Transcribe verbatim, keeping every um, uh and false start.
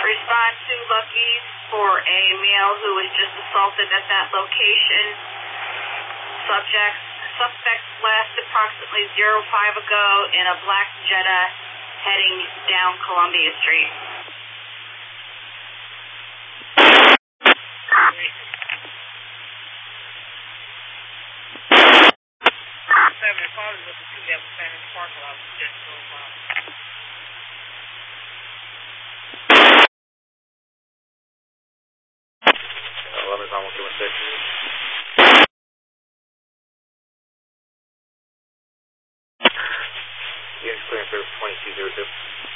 respond to Lucky for a male who was just assaulted at that location. Subject, suspect left approximately zero five ago in a black Jetta heading down Columbia Street. Seven, if I was with the two that was standing in the parking lot, just so far. eleven, I'm okay with six. Units clearing for twenty-two zero two.